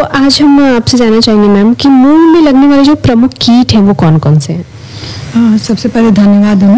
आज हम आपसे जानना चाहेंगे मैम कि मूंग में लगने वाले जो प्रमुख कीट हैं वो कौन कौन से हैं? सबसे पहले धन्यवाद हूँ।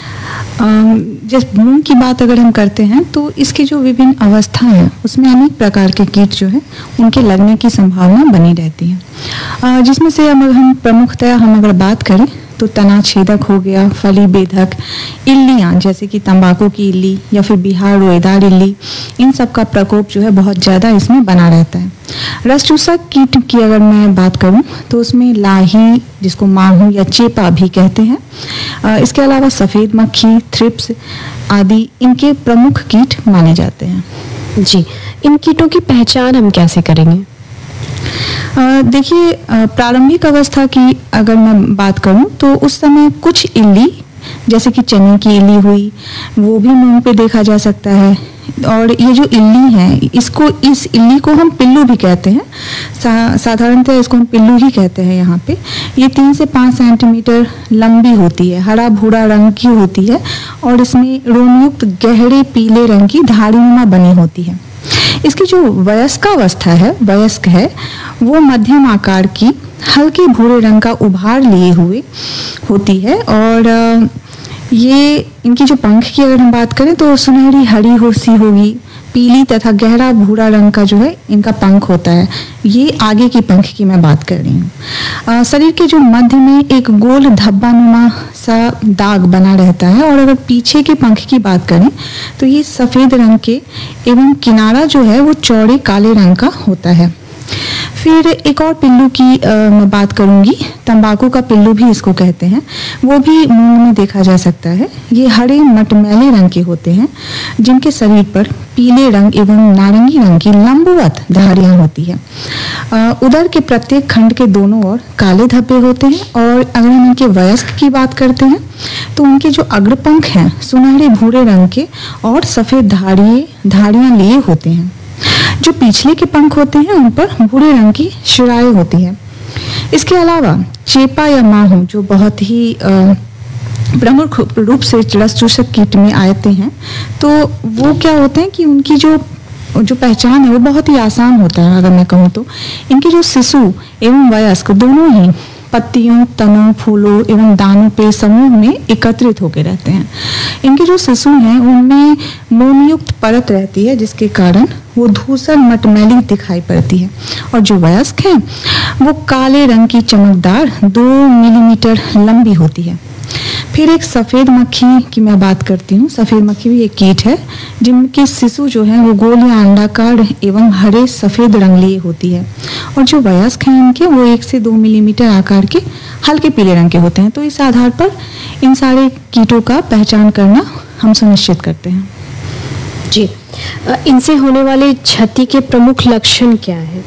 जिस मूंग की बात अगर हम करते हैं तो इसकी जो विभिन्न अवस्था है उसमें अनेक प्रकार के कीट जो है उनके लगने की संभावना बनी रहती है, जिसमें से अगर हम प्रमुखतया अगर बात करें तो तना छेदक हो गया, फली बेधक, इल्लियाँ जैसे कि तंबाकू की इल्ली या फिर बिहार रोएदार इल्ली, इन सब का प्रकोप जो है बहुत ज़्यादा इसमें बना रहता है। रस चूसक कीट की अगर मैं बात करूं तो उसमें लाही, जिसको माहू या चेपा भी कहते हैं, इसके अलावा सफ़ेद मक्खी, थ्रिप्स आदि इनके प्रमुख कीट माने जाते हैं। जी, इन कीटों की पहचान हम कैसे करेंगे? देखिए, प्रारंभिक अवस्था की अगर मैं बात करूं तो उस समय कुछ इल्ली जैसे कि चने की इल्ली हुई वो भी मूंग पे देखा जा सकता है। और ये जो इल्ली है इस इल्ली को हम पिल्लू भी कहते हैं। साधारणतः इसको हम पिल्लू ही कहते हैं यहाँ पे। ये 3 से 5 सेंटीमीटर लंबी होती है, हरा भूरा रंग की होती है और इसमें रोमयुक्त गहरे पीले रंग की धारीनुमा बनी होती है। इसकी जो वयस्क है वो मध्यम आकार की हल्के भूरे रंग का उभार लिए हुए होती है। और ये इनकी जो पंख की अगर हम बात करें तो सुनहरी हरी होसी होगी, पीली तथा गहरा भूरा रंग का जो है इनका पंख होता है। ये आगे की पंख की मैं बात कर रही हूँ। शरीर के जो मध्य में एक गोल धब्बा नुमा सा दाग बना रहता है। और अगर पीछे के पंख की बात करें तो ये सफ़ेद रंग के एवं किनारा जो है वो चौड़े काले रंग का होता है। फिर एक और पिल्लू की मैं बात करूंगी, तंबाकू का पिल्लू भी इसको कहते हैं। वो भी मूंग में देखा जा सकता है। ये हरे मटमैले रंग के होते हैं जिनके शरीर पर पीले रंग एवं नारंगी रंग की लंबवत धारियां होती है। उदर के प्रत्येक खंड के दोनों ओर काले धब्बे होते हैं। और अगर हम इनके वयस्क की बात करते हैं तो उनके जो अग्रपंख हैं सुनहरे भूरे रंग के और सफ़ेद धारियां लिए होते हैं। जो पिछले के पंख होते हैं उन पर भूरे रंग की शिराएं होती है। इसके अलावा चेपा या माहू जो बहुत ही प्रमुख रूप से रस चूसक कीट में आते हैं, तो वो क्या होते हैं कि उनकी जो पहचान है वो बहुत ही आसान होता है। अगर मैं कहूँ तो इनके जो शिशु एवं वयस्क दोनों ही पत्तियों, तनों, फूलों एवं दानों पे समूह में एकत्रित होकर रहते हैं। इनके जो शिशु हैं उनमें मोमयुक्त परत रहती है जिसके कारण वो धूसर मटमैली दिखाई पड़ती है। और जो वयस्क हैं वो काले रंग की चमकदार 2 मिलीमीटर लंबी होती है। फिर एक सफ़ेद मक्खी की मैं बात करती हूँ। सफ़ेद मक्खी भी एक कीट है जिनके शिशु जो हैं वो गोल या अंडाकार एवं हरे सफ़ेद रंग लिए होती है। और जो वयस्क हैं इनके वो 1 से 2 मिलीमीटर आकार के हल्के पीले रंग के होते हैं। तो इस आधार पर इन सारे कीटों का पहचान करना हम सुनिश्चित करते हैं। जी, इनसे होने वाले क्षति के प्रमुख लक्षण क्या है?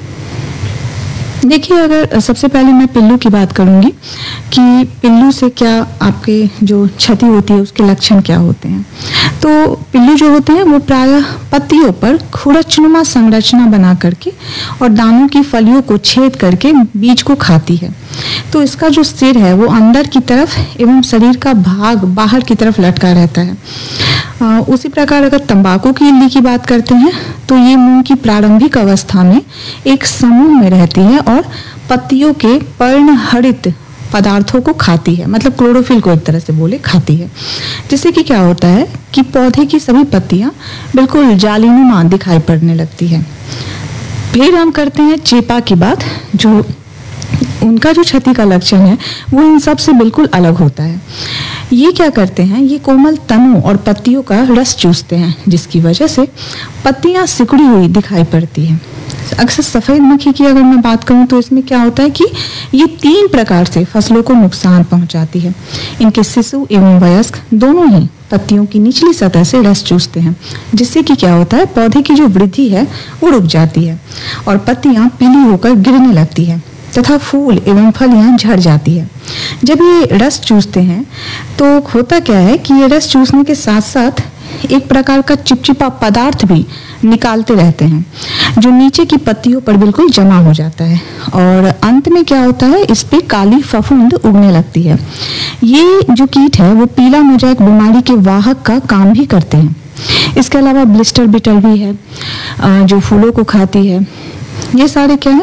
देखिए, अगर सबसे पहले मैं पिल्लू की बात करूंगी कि पिल्लू से क्या आपके जो क्षति होती है उसके लक्षण क्या होते हैं। तो पिल्लू जो होते हैं वो प्रायः पत्तियों पर खुरचनुमा संरचना बना करके और दानों की फलियों को छेद करके बीज को खाती है। तो इसका जो सिर है वो अंदर की तरफ एवं शरीर का भाग बाहर की तरफ लटका रहता है। उसी प्रकार अगर तंबाकू की इल्ली की बात करते हैं तो ये मूंग की प्रारंभिक अवस्था में एक समूह में रहती है और पत्तियों के पर्णहरित पदार्थों को खाती है, मतलब क्लोरोफिल को एक तरह से बोले खाती है। जिससे कि क्या होता है कि पौधे की सभी पत्तियां बिल्कुल जालीनुमा दिखाई पड़ने लगती है। फिर हम करते हैं चेपा की बात। जो उनका जो क्षति का लक्षण है वो इन सब से बिल्कुल अलग होता है। ये क्या करते हैं, ये कोमल तनों और पत्तियों का रस चूसते हैं जिसकी वजह से पत्तियां सिकुड़ी हुई दिखाई पड़ती हैं। अक्सर सफ़ेद मक्खी की अगर मैं बात करूं तो इसमें क्या होता है कि ये 3 प्रकार से फसलों को नुकसान पहुंचाती है। इनके शिशु एवं वयस्क दोनों ही पत्तियों की निचली सतह से रस चूसते हैं जिससे कि क्या होता है, पौधे की जो वृद्धि है वो रुक जाती है और पत्तियां पीली होकर गिरने लगती है तथा फूल एवं फलियां झड़ जाती है। जब ये रस चूसते हैं तो होता क्या है कि ये रस चूसने के साथ साथ एक प्रकार का चिपचिपा पदार्थ भी निकालते रहते हैं जो नीचे की पत्तियों पर बिल्कुल जमा हो जाता है और अंत में क्या होता है, इस पे काली फफूंद उगने लगती है। ये जो कीट है वो पीला मोज़ेक बीमारी के वाहक का काम भी करते हैं। इसके अलावा ब्लिस्टर बिटल भी है जो फूलों को खाती है। ये सारे क्या है